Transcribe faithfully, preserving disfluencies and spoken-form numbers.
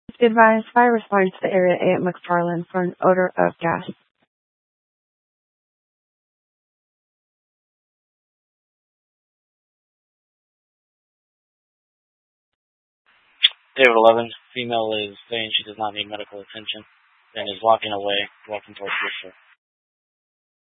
Be advised, fire responding to the area at McFarland for an odor of gas. David eleven, female is saying she does not need medical attention and is walking away, walking towards the store.